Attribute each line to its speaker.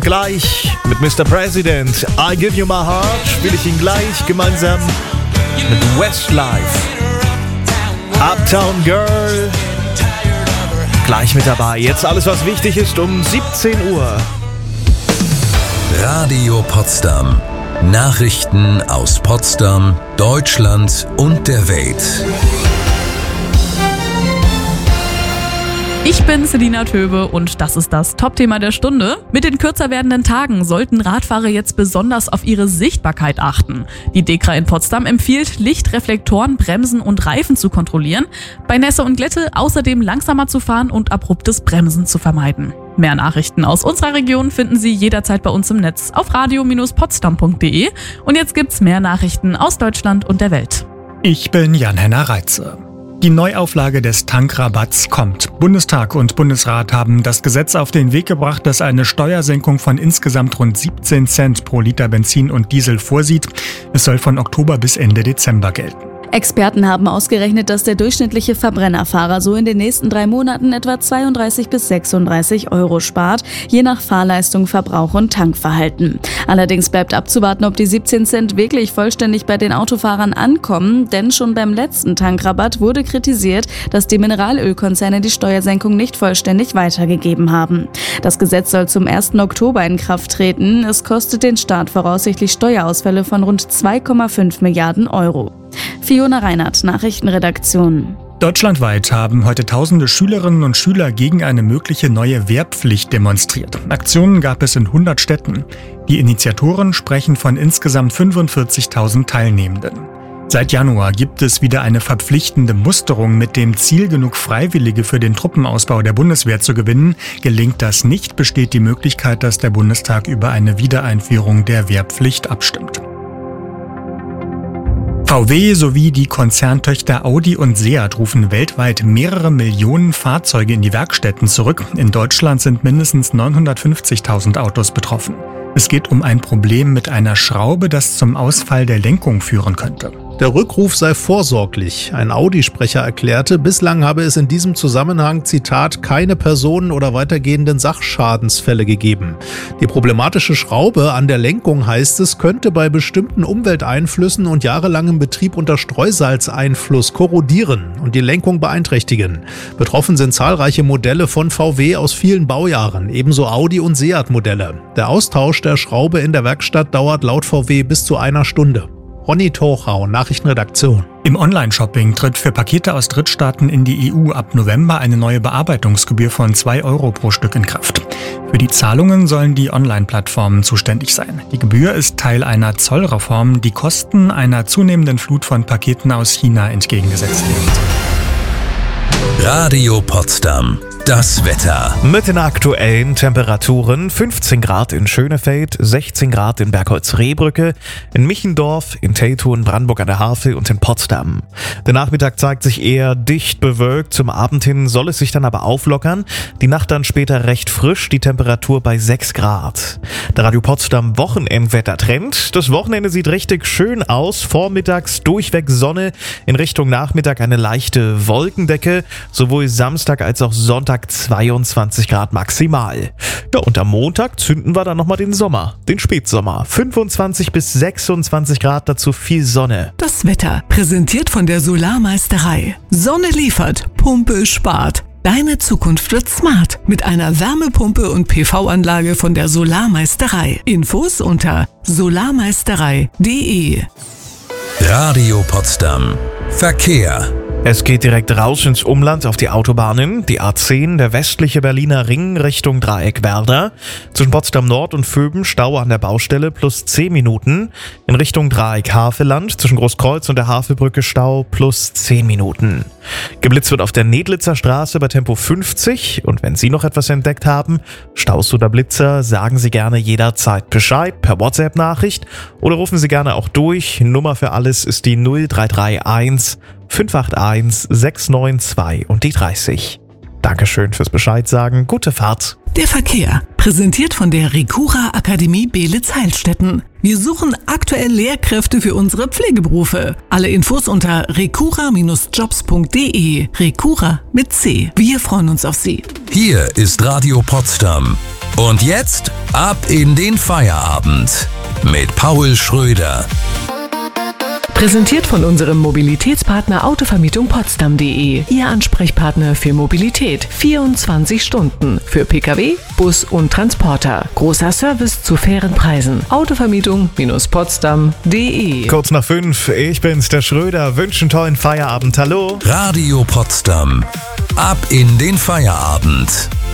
Speaker 1: gleich mit Mr. President. I Give You My Heart spiele ich ihn gleich gemeinsam mit Westlife. Uptown Girl. Gleich mit dabei. Jetzt alles, was wichtig ist, um 17 Uhr.
Speaker 2: Radio Potsdam. Nachrichten aus Potsdam, Deutschland und der Welt.
Speaker 3: Ich bin Selina Töbe und das ist das Top-Thema der Stunde. Mit den kürzer werdenden Tagen sollten Radfahrer jetzt besonders auf ihre Sichtbarkeit achten. Die DEKRA in Potsdam empfiehlt, Licht, Reflektoren, Bremsen und Reifen zu kontrollieren, bei Nässe und Glätte außerdem langsamer zu fahren und abruptes Bremsen zu vermeiden. Mehr Nachrichten aus unserer Region finden Sie jederzeit bei uns im Netz auf radio-potsdam.de. Und jetzt gibt's mehr Nachrichten aus Deutschland und der Welt.
Speaker 4: Ich bin Jan-Henner Reitze. Die Neuauflage des Tankrabatts kommt. Bundestag und Bundesrat haben das Gesetz auf den Weg gebracht, das eine Steuersenkung von insgesamt rund 17 Cent pro Liter Benzin und Diesel vorsieht. Es soll von Oktober bis Ende Dezember gelten.
Speaker 5: Experten haben ausgerechnet, dass der durchschnittliche Verbrennerfahrer so in den nächsten 3 Monaten etwa 32 bis 36 Euro spart, je nach Fahrleistung, Verbrauch und Tankverhalten. Allerdings bleibt abzuwarten, ob die 17 Cent wirklich vollständig bei den Autofahrern ankommen, denn schon beim letzten Tankrabatt wurde kritisiert, dass die Mineralölkonzerne die Steuersenkung nicht vollständig weitergegeben haben. Das Gesetz soll zum 1. Oktober in Kraft treten. Es kostet den Staat voraussichtlich Steuerausfälle von rund 2,5 Milliarden Euro. Fiona Reinhardt, Nachrichtenredaktion.
Speaker 4: Deutschlandweit haben heute tausende Schülerinnen und Schüler gegen eine mögliche neue Wehrpflicht demonstriert. Aktionen gab es in 100 Städten. Die Initiatoren sprechen von insgesamt 45.000 Teilnehmenden. Seit Januar gibt es wieder eine verpflichtende Musterung mit dem Ziel, genug Freiwillige für den Truppenausbau der Bundeswehr zu gewinnen. Gelingt das nicht, besteht die Möglichkeit, dass der Bundestag über eine Wiedereinführung der Wehrpflicht abstimmt. VW sowie die Konzerntöchter Audi und Seat rufen weltweit mehrere Millionen Fahrzeuge in die Werkstätten zurück. In Deutschland sind mindestens 950.000 Autos betroffen. Es geht um ein Problem mit einer Schraube, das zum Ausfall der Lenkung führen könnte.
Speaker 6: Der Rückruf sei vorsorglich. Ein Audi-Sprecher erklärte, bislang habe es in diesem Zusammenhang, Zitat, keine Personen- oder weitergehenden Sachschadensfälle gegeben. Die problematische Schraube an der Lenkung, heißt es, könnte bei bestimmten Umwelteinflüssen und jahrelangem Betrieb unter Streusalzeinfluss korrodieren und die Lenkung beeinträchtigen. Betroffen sind zahlreiche Modelle von VW aus vielen Baujahren, ebenso Audi- und Seat-Modelle. Der Austausch der Schraube in der Werkstatt dauert laut VW bis zu 1 Stunde. Ronny Tochau, Nachrichtenredaktion.
Speaker 4: Im Online-Shopping tritt für Pakete aus Drittstaaten in die EU ab November eine neue Bearbeitungsgebühr von 2 Euro pro Stück in Kraft. Für die Zahlungen sollen die Online-Plattformen zuständig sein. Die Gebühr ist Teil einer Zollreform, die Kosten einer zunehmenden Flut von Paketen aus China entgegengesetzt wird.
Speaker 2: Radio Potsdam. Das Wetter.
Speaker 1: Mit den aktuellen Temperaturen: 15 Grad in Schönefeld, 16 Grad in Bergholz-Rehbrücke, in Michendorf, in Teltow, in Brandenburg an der Havel und in Potsdam. Der Nachmittag zeigt sich eher dicht bewölkt, zum Abend hin soll es sich dann aber auflockern. Die Nacht dann später recht frisch, die Temperatur bei 6 Grad. Der Radio Potsdam Wochenendwettertrend. Das Wochenende sieht richtig schön aus. Vormittags durchweg Sonne, in Richtung Nachmittag eine leichte Wolkendecke. Sowohl Samstag als auch Sonntag 22 Grad maximal. Ja, und am Montag zünden wir dann nochmal den Sommer, den Spätsommer. 25 bis 26 Grad, dazu viel Sonne.
Speaker 7: Das Wetter, präsentiert von der Solarmeisterei. Sonne liefert, Pumpe spart. Deine Zukunft wird smart mit einer Wärmepumpe und PV-Anlage von der Solarmeisterei. Infos unter solarmeisterei.de.
Speaker 2: Radio Potsdam. Verkehr.
Speaker 1: Es geht direkt raus ins Umland auf die Autobahnen. Die A10, der westliche Berliner Ring Richtung Dreieck Werder. Zwischen Potsdam Nord und Vöben Stau an der Baustelle plus 10 Minuten. In Richtung Dreieck Havelland zwischen Großkreuz und der Havelbrücke Stau plus 10 Minuten. Geblitzt wird auf der Nedlitzer Straße bei Tempo 50. Und wenn Sie noch etwas entdeckt haben, Staus oder Blitzer, sagen Sie gerne jederzeit Bescheid per WhatsApp-Nachricht oder rufen Sie gerne auch durch. Nummer für alles ist die 0331 581 692 und die 30. Dankeschön fürs Bescheid sagen. Gute Fahrt.
Speaker 7: Der Verkehr, präsentiert von der Recura Akademie Beelitz-Heilstätten. Wir suchen aktuell Lehrkräfte für unsere Pflegeberufe. Alle Infos unter recura-jobs.de. Recura mit C. Wir freuen uns auf Sie.
Speaker 2: Hier ist Radio Potsdam. Und jetzt ab in den Feierabend mit Paul Schröder.
Speaker 7: Präsentiert von unserem Mobilitätspartner Autovermietung Potsdam.de. Ihr Ansprechpartner für Mobilität. 24 Stunden. Für Pkw, Bus und Transporter. Großer Service zu fairen Preisen. Autovermietung-Potsdam.de.
Speaker 1: Kurz nach 5, ich bin's, der Schröder. Wünsche einen tollen Feierabend. Hallo.
Speaker 2: Radio Potsdam. Ab in den Feierabend.